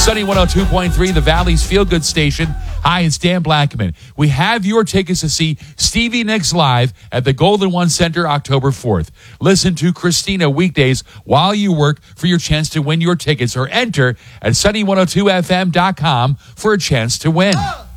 Sunny 102.3, the Valley's feel-good station. Hi, it's Dan Blackman. We have your tickets to see Stevie Nicks live at the Golden One Center October 4th. Listen to Christina weekdays while you work for your chance to win your tickets, or enter at sunny102fm.com for a chance to win.